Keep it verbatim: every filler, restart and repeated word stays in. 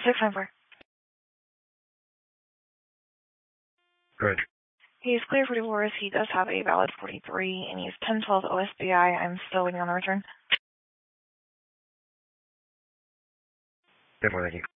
six nine four. Good. He's clear for divorce. He does have a valid forty-three, and he's ten twelve O S B I. I'm still waiting on the return. ten four, thank you.